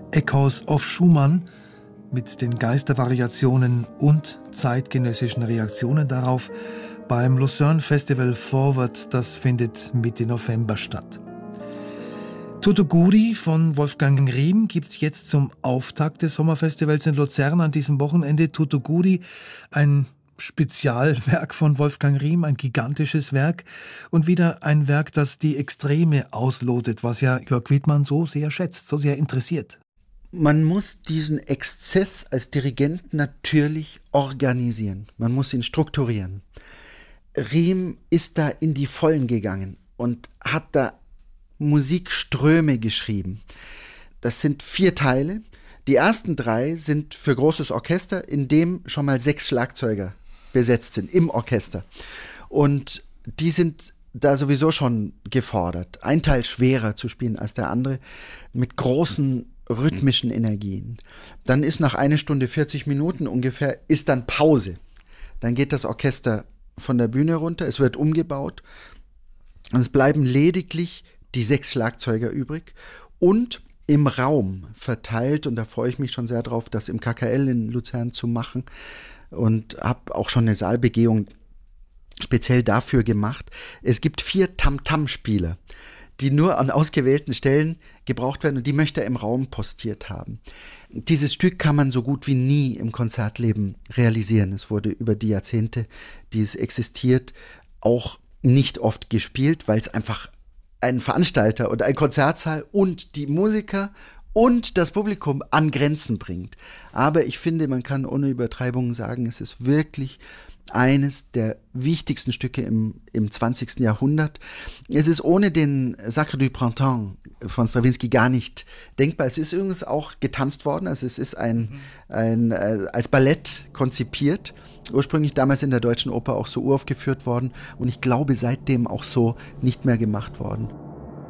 Echoes of Schumann mit den Geistervariationen und zeitgenössischen Reaktionen darauf beim Lucerne Festival Forward, das findet Mitte November statt. Thotoguri von Wolfgang Riem gibt's jetzt zum Auftakt des Sommerfestivals in Luzern an diesem Wochenende. Thotoguri, ein Spezialwerk von Wolfgang Riem, ein gigantisches Werk und wieder ein Werk, das die Extreme auslotet, was ja Jörg Widmann so sehr schätzt, so sehr interessiert. Man muss diesen Exzess als Dirigent natürlich organisieren. Man muss ihn strukturieren. Riem ist da in die Vollen gegangen und hat da Musikströme geschrieben. Das sind 4 Teile. Die ersten 3 sind für großes Orchester, in dem schon mal 6 Schlagzeuger besetzt sind, im Orchester. Und die sind da sowieso schon gefordert. Ein Teil schwerer zu spielen als der andere, mit großen rhythmischen Energien. Dann ist nach 1 Stunde 40 Minuten ungefähr, ist dann Pause. Dann geht das Orchester von der Bühne runter, es wird umgebaut und es bleiben lediglich die 6 Schlagzeuger übrig und im Raum verteilt, und da freue ich mich schon sehr drauf, das im KKL in Luzern zu machen und habe auch schon eine Saalbegehung speziell dafür gemacht. Es gibt 4 Tam-Tam-Spieler, die nur an ausgewählten Stellen gebraucht werden und die möchte er im Raum postiert haben. Dieses Stück kann man so gut wie nie im Konzertleben realisieren. Es wurde über die Jahrzehnte, die es existiert, auch nicht oft gespielt, weil es einfach ein Veranstalter und ein Konzertsaal und die Musiker und das Publikum an Grenzen bringt. Aber ich finde, man kann ohne Übertreibung sagen, es ist wirklich eines der wichtigsten Stücke im 20. Jahrhundert. Es ist ohne den Sacre du Printemps von Strawinsky gar nicht denkbar. Es ist übrigens auch getanzt worden, also es ist als Ballett konzipiert, ursprünglich damals in der Deutschen Oper auch so uraufgeführt worden und ich glaube seitdem auch so nicht mehr gemacht worden.